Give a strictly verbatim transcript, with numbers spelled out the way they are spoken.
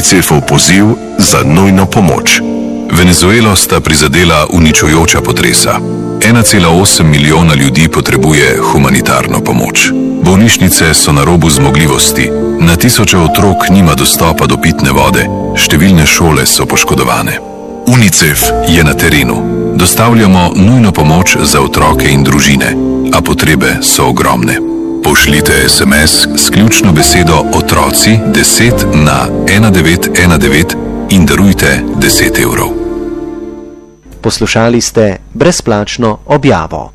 UNICEF-ov poziv za nujno pomoč. Venezuelo sta prizadela uničujoča potresa. ena cela osem milijona ljudi potrebuje humanitarno pomoč. Bolnišnice so na robu zmogljivosti, na tisoče otrok nima dostopa do pitne vode, številne šole so poškodovane. UNICEF je na terenu. Dostavljamo nujno pomoč za otroke in družine, a potrebe so ogromne. Pošljite es em es s ključno besedo otroci deset na ena devet ena devet in darujte deset evrov. Poslušali ste brezplačno objavo.